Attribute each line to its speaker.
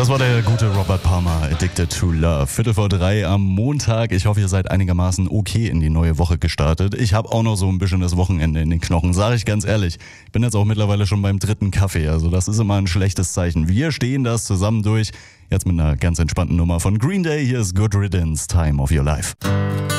Speaker 1: Das war der gute Robert Palmer, Addicted to Love. 2:45 am Montag. Ich hoffe, ihr seid einigermaßen okay in die neue Woche gestartet. Ich habe auch noch so ein bisschen das Wochenende in den Knochen, sage ich ganz ehrlich. Ich bin jetzt auch mittlerweile schon beim 3. Kaffee, also das ist immer ein schlechtes Zeichen. Wir stehen das zusammen durch. Jetzt mit einer ganz entspannten Nummer von Green Day. Hier ist Good Riddance, Time of Your Life.